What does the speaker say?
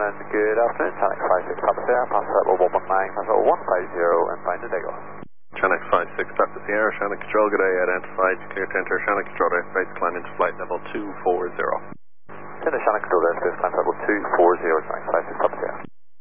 and good afternoon. Chinook 56 Papa Sierra, pass level 119, pass level 150, and find the Dago. Chinook 56 Papa Sierra, Shannon Control, good day, identified, clear to enter Shannon Control, airspace, climb into flight level 240. Into Shannon Control, airspace, climb level 240, Chinook 56 Papa Sierra.